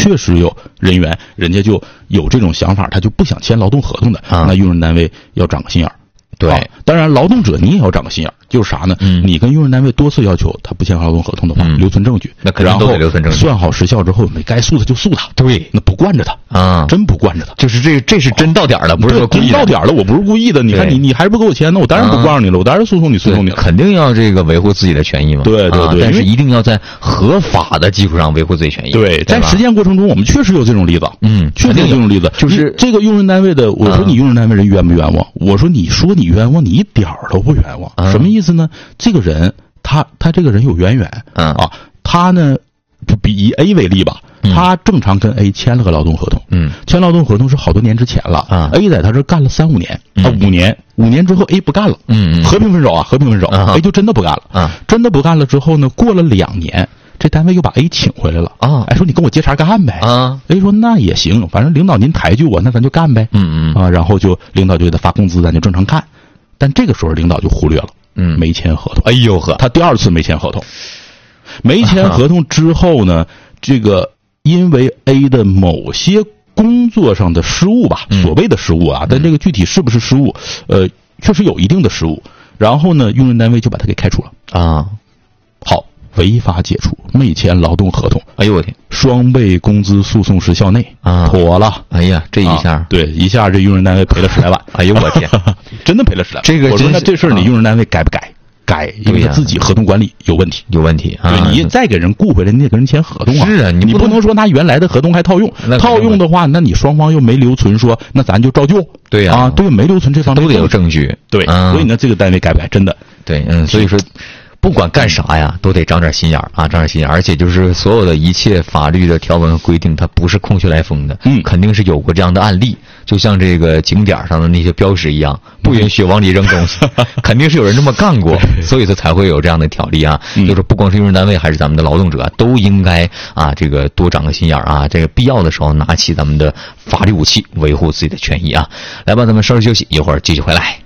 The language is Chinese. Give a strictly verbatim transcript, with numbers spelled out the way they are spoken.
确实有人员，人家就有这种想法，他就不想签劳动合同的， 啊、 那用人单位要长个心眼儿。 对、 啊，当然劳动者你也要长个心眼儿，就是啥呢？ 嗯， 你跟用人单位多次要求他不签劳动合同的话，嗯、留存证据， 那肯定都得留存证据， 算好时效之后，没该诉他就诉他。 对， 那不惯着他啊， 真不惯着他， 就是这这是真到点儿了，不是说故意真到点儿了，我不是故意的。你看你你还是不给我签，那我当然不惯着你了，我当然诉讼你诉讼你了。 肯定要这个维护自己的权益嘛。 对对对， 但是一定要在合法的基础上维护自己权益。 对，在实践过程中，我们确实有这种例子。 嗯， 确实有这种例子， 就是这个用人单位的，我说你用人单位人冤不冤枉？我说你说你冤枉，你一点儿都不冤枉。什么意思呢？这个人他他这个人有渊源， 嗯啊，他呢，比以 A 为例吧，他正常跟 A 签了个劳动合同， 嗯， 签劳动合同是好多年之前了，啊 ，A 在他这干了三五年，啊，五年，五年之后 A 不干了， 嗯嗯， 和平分手啊，和平分手 ，A 就真的不干了， 啊， 真的不干了之后呢，过了两年。这单位又把 A 请回来了啊！ 哎，说你跟我接茬干呗啊 ！A 说那也行，反正领导您抬举我，那咱就干呗。 嗯嗯啊，然后就领导就给他发工资，咱就正常干。但这个时候领导就忽略了， 嗯， 没签合同。 哎呦呵， 他第二次没签合同，没签合同之后呢，这个因为 A 的某些工作上的失误吧， 嗯、 所谓的失误啊，但这个具体是不是失误，呃，确实有一定的失误。然后呢，用人单位就把他给开除了啊。 好。违法解除，没签劳动合同， 哎呦我天！ 双倍工资诉讼时效内啊， 妥了！ 哎呀，这一下、 啊、对，一下这用人单位赔了十来万。 哎呦我天， 真的赔了十来万。 这个我说那这事儿你用人单位改不改？改，因为他自己合同管理有问题， 有问题。 对， 啊、 你再给人雇回来，你得跟人签合同啊。 是啊，你不能说拿原来的合同还套用，套用的话，那你双方又没留存说，那咱就照旧。 对呀， 啊，对，没留存这方面都得有证据。 对， 啊、 所以呢，这个单位改不改？真的， 对，嗯，所以说。不管干啥呀，都得长点心眼儿啊，长点心眼儿。而且就是所有的一切法律的条文和规定，它不是空穴来风的， 嗯， 肯定是有过这样的案例。就像这个景点上的那些标识一样，不允许往里扔东西，肯定是有人这么干过，所以他才会有这样的条例啊。 嗯、 就是不光是用人单位，还是咱们的劳动者，都应该啊，这个多长个心眼儿啊。这个必要的时候拿起咱们的法律武器，维护自己的权益啊。来吧，咱们稍事休息，一会儿继续回来。